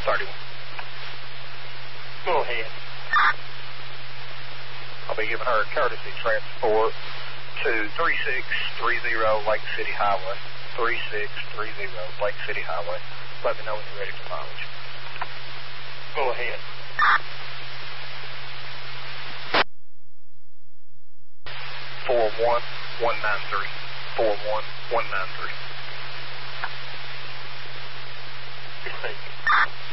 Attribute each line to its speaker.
Speaker 1: 31.
Speaker 2: Go ahead.
Speaker 1: I'll be giving her a courtesy transport to 3630 Lake City Highway. 3630 Lake City Highway. Let me know when you're ready for mileage.
Speaker 2: Go ahead.
Speaker 1: 41193. 41193.
Speaker 2: Receive.